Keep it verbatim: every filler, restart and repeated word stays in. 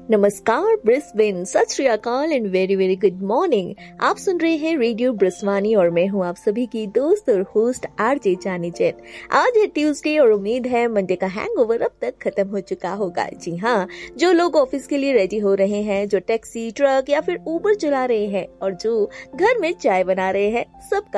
नमस्कार ब्रिस्बेन, सत श्री अकाल and very very good morning. आप सुन रहे हैं रेडियो ब्रिस्वानी और मैं हूं आप सभी की दोस्त और होस्ट आरजे जानी जैन। आज है ट्यूसडे और उम्मीद है मंडे का हैंगओवर अब तक खत्म हो चुका होगा। जी हाँ, जो लोग ऑफिस के लिए रेडी हो रहे हैं, जो टैक्सी, ट्रक या फिर उबर चला रहे हैं और जो घर में चाय बना रहे हैं, सबका